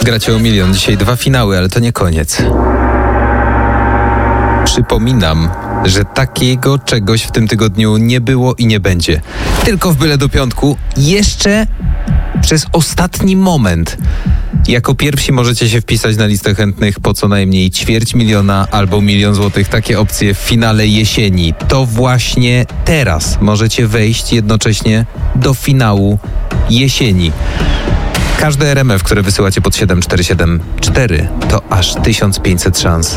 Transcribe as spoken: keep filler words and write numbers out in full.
Gracie o milion. Dzisiaj dwa finały, ale to nie koniec. Przypominam, że takiego czegoś w tym tygodniu nie było i nie będzie. Tylko w byle do piątku, jeszcze przez ostatni moment. Jako pierwsi możecie się wpisać na listę chętnych po co najmniej ćwierć miliona albo milion złotych. Takie opcje w finale jesieni. To właśnie teraz możecie wejść jednocześnie do finału jesieni. Każde R M F, które wysyłacie pod siedem cztery siedem cztery, to aż tysiąc pięćset szans